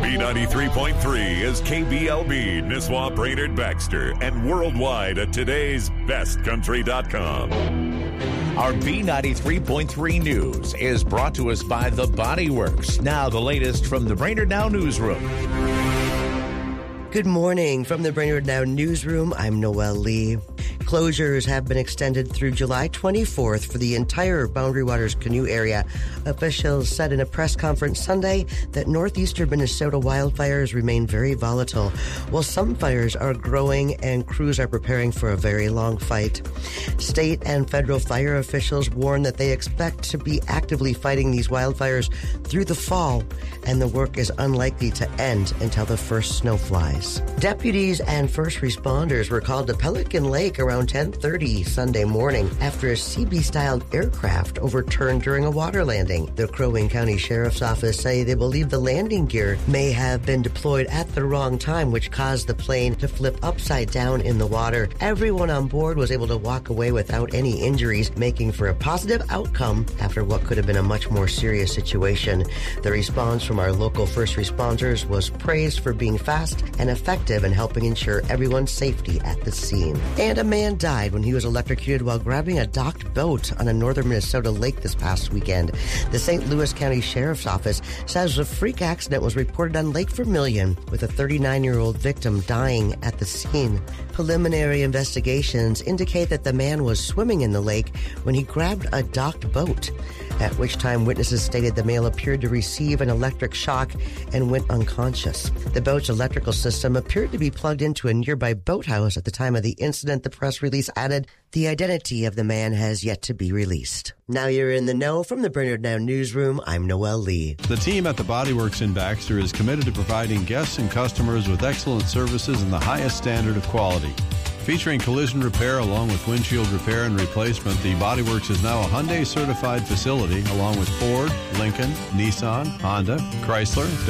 B93.3 is KBLB, Nisswa, Brainerd, Baxter, and worldwide at today'sbestcountry.com. Our B93.3 News is brought to us by The Body Works. Now the latest from the Brainerd Now newsroom. Good morning from the Brainerd Now newsroom. I'm Noelle Lee. Closures have been extended through July 24th for the entire Boundary Waters canoe area. Officials said in a press conference Sunday that northeastern Minnesota wildfires remain very volatile, while some fires are growing and crews are preparing for a very long fight. State and federal fire officials warn that they expect to be actively fighting these wildfires through the fall, and the work is unlikely to end until the first snow flies. Deputies and first responders were called to Pelican Lake around 10:30 Sunday morning after a CB-style aircraft overturned during a water landing. The Crow Wing County Sheriff's Office say they believe the landing gear may have been deployed at the wrong time, which caused the plane to flip upside down in the water. Everyone on board was able to walk away without any injuries, making for a positive outcome after what could have been a much more serious situation. The response from our local first responders was praised for being fast and effective in helping ensure everyone's safety at the scene. And a man died when he was electrocuted while grabbing a docked boat on a northern Minnesota lake this past weekend. The St. Louis County Sheriff's Office says a freak accident was reported on Lake Vermilion, with a 39-year-old victim dying at the scene. Preliminary investigations indicate that the man was swimming in the lake when he grabbed a docked boat, at which time witnesses stated the male appeared to receive an electric shock and went unconscious. The boat's electrical system appeared to be plugged into a nearby boathouse at the time of the incident. The press release added, the identity of the man has yet to be released. Now you're in the know from the Brainerd Now newsroom. I'm Noelle Lee. The team at the Body Works in Baxter is committed to providing guests and customers with excellent services and the highest standard of quality. Featuring collision repair along with windshield repair and replacement, the Body Works is now a Hyundai certified facility along with Ford, Lincoln, Nissan, Honda, Chrysler,